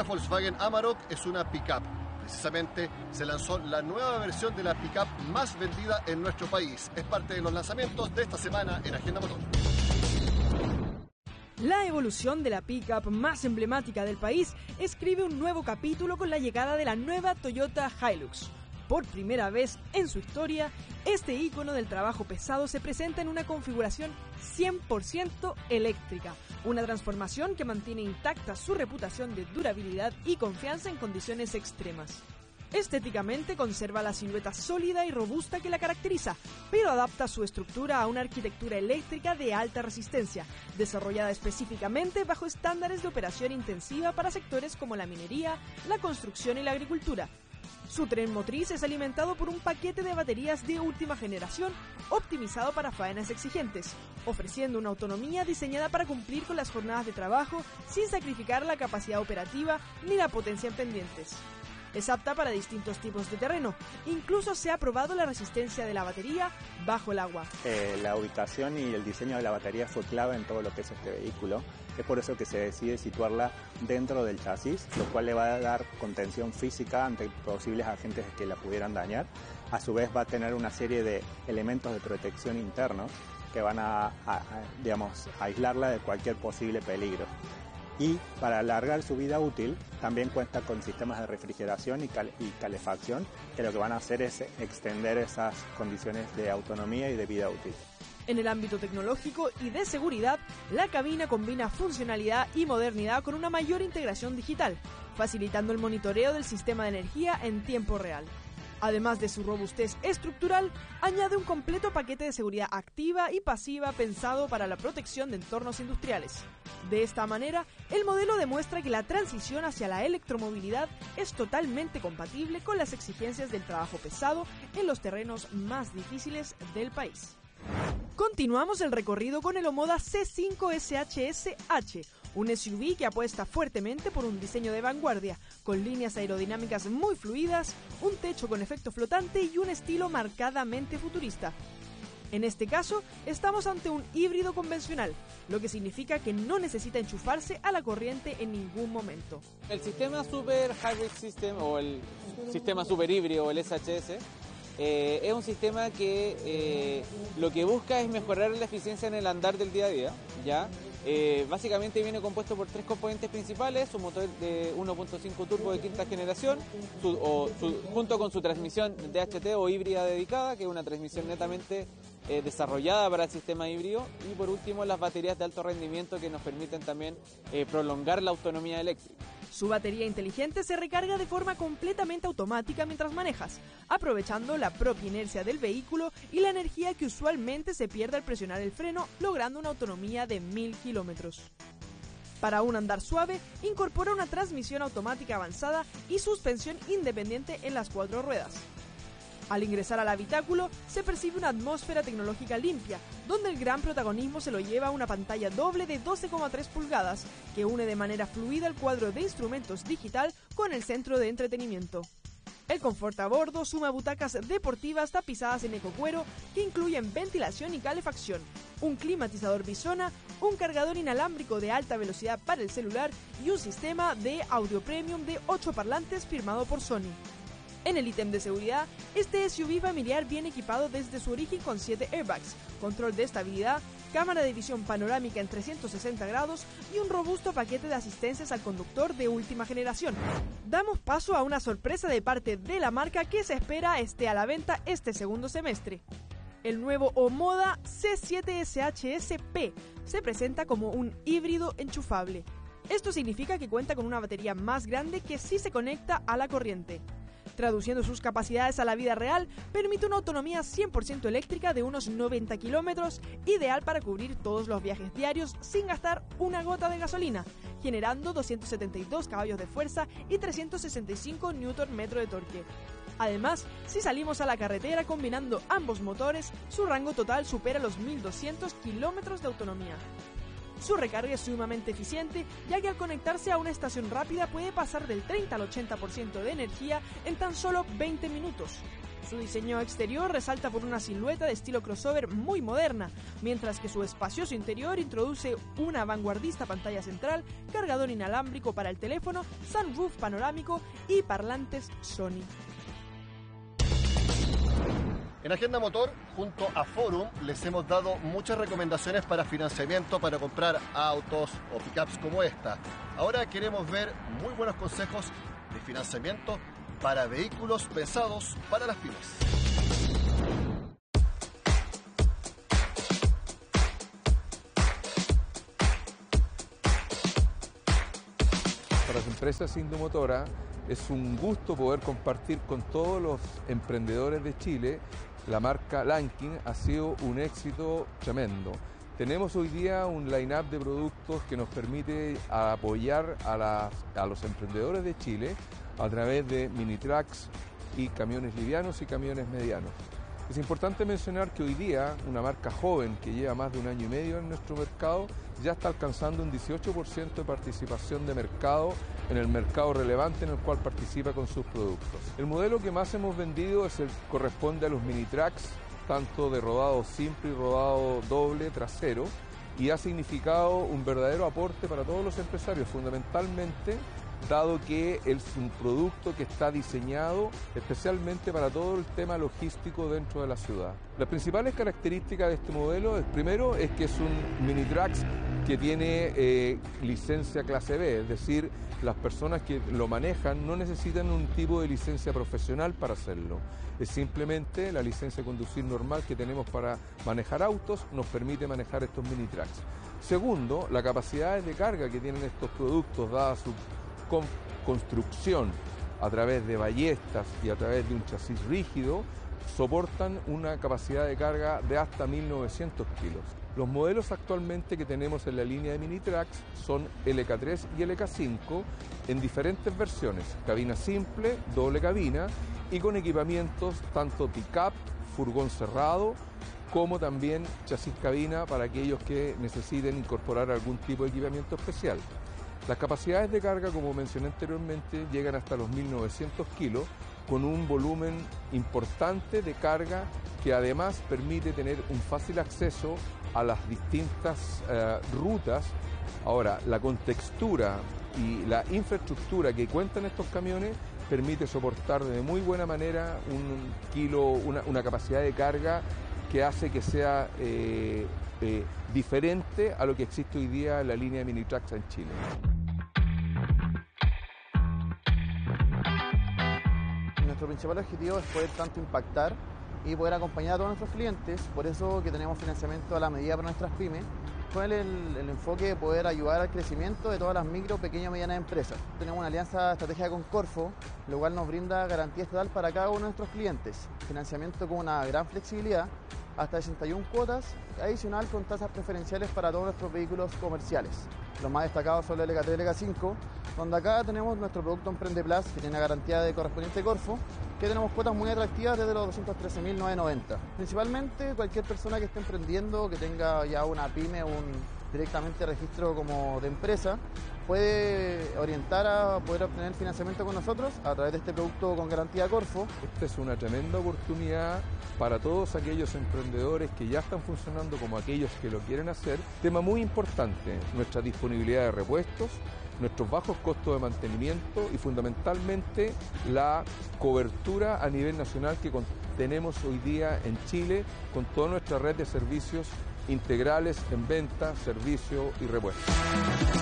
Volkswagen Amarok es una pick-up. Precisamente se lanzó la nueva versión de la pick-up más vendida en nuestro país. Es parte de los lanzamientos de esta semana en Agenda Motor. La evolución de la pick-up más emblemática del país escribe un nuevo capítulo con la llegada de la nueva Toyota Hilux. Por primera vez en su historia, este ícono del trabajo pesado se presenta en una configuración 100% eléctrica, una transformación que mantiene intacta su reputación de durabilidad y confianza en condiciones extremas. Estéticamente conserva la silueta sólida y robusta que la caracteriza, pero adapta su estructura a una arquitectura eléctrica de alta resistencia, desarrollada específicamente bajo estándares de operación intensiva para sectores como la minería, la construcción y la agricultura. Su tren motriz es alimentado por un paquete de baterías de última generación optimizado para faenas exigentes, ofreciendo una autonomía diseñada para cumplir con las jornadas de trabajo sin sacrificar la capacidad operativa ni la potencia en pendientes. Es apta para distintos tipos de terreno, incluso se ha probado la resistencia de la batería bajo el agua. La ubicación y el diseño de la batería fue clave en todo lo que es este vehículo. Es por eso que se decide situarla dentro del chasis, lo cual le va a dar contención física ante posibles agentes que la pudieran dañar. A su vez va a tener una serie de elementos de protección internos que van a aislarla de cualquier posible peligro. Y para alargar su vida útil también cuenta con sistemas de refrigeración y calefacción que lo que van a hacer es extender esas condiciones de autonomía y de vida útil. En el ámbito tecnológico y de seguridad, la cabina combina funcionalidad y modernidad con una mayor integración digital, facilitando el monitoreo del sistema de energía en tiempo real. Además de su robustez estructural, añade un completo paquete de seguridad activa y pasiva pensado para la protección de entornos industriales. De esta manera, el modelo demuestra que la transición hacia la electromovilidad es totalmente compatible con las exigencias del trabajo pesado en los terrenos más difíciles del país. Continuamos el recorrido con el Omoda C5 SHS-H, un SUV que apuesta fuertemente por un diseño de vanguardia, con líneas aerodinámicas muy fluidas, un techo con efecto flotante y un estilo marcadamente futurista. En este caso, estamos ante un híbrido convencional, lo que significa que no necesita enchufarse a la corriente en ningún momento. El sistema Super Hybrid System o el sistema super híbrido o el SHS es un sistema que lo que busca es mejorar la eficiencia en el andar del día a día, ¿ya? Básicamente viene compuesto por tres componentes principales: un motor de 1.5 turbo de quinta generación, junto con su transmisión DHT o híbrida dedicada, que es una transmisión netamente desarrollada para el sistema híbrido, y por último las baterías de alto rendimiento que nos permiten también prolongar la autonomía eléctrica. Su batería inteligente se recarga de forma completamente automática mientras manejas, aprovechando la propia inercia del vehículo y la energía que usualmente se pierde al presionar el freno, logrando una autonomía de 1000 kilómetros. Para un andar suave, incorpora una transmisión automática avanzada y suspensión independiente en las 4 ruedas. Al ingresar al habitáculo, se percibe una atmósfera tecnológica limpia, donde el gran protagonismo se lo lleva una pantalla doble de 12,3 pulgadas, que une de manera fluida el cuadro de instrumentos digital con el centro de entretenimiento. El confort a bordo suma butacas deportivas tapizadas en ecocuero que incluyen ventilación y calefacción, un climatizador bisona, un cargador inalámbrico de alta velocidad para el celular y un sistema de audio premium de 8 parlantes firmado por Sony. En el ítem de seguridad, este SUV familiar viene equipado desde su origen con 7 airbags, control de estabilidad, cámara de visión panorámica en 360 grados y un robusto paquete de asistencias al conductor de última generación. Damos paso a una sorpresa de parte de la marca que se espera esté a la venta este segundo semestre. El nuevo Omoda C7 SHS-P se presenta como un híbrido enchufable. Esto significa que cuenta con una batería más grande que sí se conecta a la corriente. Traduciendo sus capacidades a la vida real, permite una autonomía 100% eléctrica de unos 90 kilómetros, ideal para cubrir todos los viajes diarios sin gastar una gota de gasolina, generando 272 caballos de fuerza y 365 Nm de torque. Además, si salimos a la carretera combinando ambos motores, su rango total supera los 1200 kilómetros de autonomía. Su recarga es sumamente eficiente, ya que al conectarse a una estación rápida puede pasar del 30 al 80% de energía en tan solo 20 minutos. Su diseño exterior resalta por una silueta de estilo crossover muy moderna, mientras que su espacioso interior introduce una vanguardista pantalla central, cargador inalámbrico para el teléfono, sunroof panorámico y parlantes Sony. En Agenda Motor, junto a Forum, les hemos dado muchas recomendaciones para financiamiento para comprar autos o pickups como esta. Ahora queremos ver muy buenos consejos de financiamiento para vehículos pensados para las pymes. Para las empresas Indumotora es un gusto poder compartir con todos los emprendedores de Chile. La marca Lankin ha sido un éxito tremendo. Tenemos hoy día un line-up de productos que nos permite apoyar a los emprendedores de Chile a través de mini trucks y camiones livianos y camiones medianos. Es importante mencionar que hoy día una marca joven que lleva más de 1 año y medio en nuestro mercado ya está alcanzando un 18% de participación de mercado en el mercado relevante en el cual participa con sus productos. El modelo que más hemos vendido corresponde a los mini trucks, tanto de rodado simple y rodado doble trasero, y ha significado un verdadero aporte para todos los empresarios, fundamentalmente dado que es un producto que está diseñado especialmente para todo el tema logístico dentro de la ciudad. Las principales características de este modelo, primero, es que es un mini trucks que tiene licencia clase B, es decir, las personas que lo manejan no necesitan un tipo de licencia profesional para hacerlo. Es simplemente la licencia de conducir normal que tenemos para manejar autos, nos permite manejar estos mini trucks. Segundo, la capacidad de carga que tienen estos productos, dada su construcción a través de ballestas y a través de un chasis rígido, soportan una capacidad de carga de hasta 1.900 kilos. Los modelos actualmente que tenemos en la línea de mini trucks son LK3 y LK5 en diferentes versiones, cabina simple, doble cabina y con equipamientos tanto pick-up, furgón cerrado, como también chasis cabina para aquellos que necesiten incorporar algún tipo de equipamiento especial. Las capacidades de carga, como mencioné anteriormente, llegan hasta los 1.900 kilos, con un volumen importante de carga que además permite tener un fácil acceso a las distintas rutas. Ahora, la contextura y la infraestructura que cuentan estos camiones permite soportar de muy buena manera una capacidad de carga que hace que sea diferente a lo que existe hoy día en la línea de mini trucks en Chile. Nuestro principal objetivo es poder tanto impactar y poder acompañar a todos nuestros clientes, por eso que tenemos financiamiento a la medida para nuestras pymes, con el enfoque de poder ayudar al crecimiento de todas las micro, pequeñas y medianas empresas. Tenemos una alianza estratégica con Corfo, lo cual nos brinda garantía estatal para cada uno de nuestros clientes, financiamiento con una gran flexibilidad, hasta 61 cuotas, adicional con tasas preferenciales para todos nuestros vehículos comerciales. Los más destacados son el LK3 y el LK5, donde acá tenemos nuestro producto Emprende Plus, que tiene garantía de correspondiente Corfo, que tenemos cuotas muy atractivas desde los 213.990. Principalmente cualquier persona que esté emprendiendo, que tenga ya una pyme o directamente registro como de empresa, puede orientar a poder obtener financiamiento con nosotros a través de este producto con garantía Corfo. Esta es una tremenda oportunidad para todos aquellos emprendedores que ya están funcionando como aquellos que lo quieren hacer. Tema muy importante, nuestra disponibilidad de repuestos, nuestros bajos costos de mantenimiento y fundamentalmente la cobertura a nivel nacional que tenemos hoy día en Chile con toda nuestra red de servicios integrales en venta, servicio y repuesto.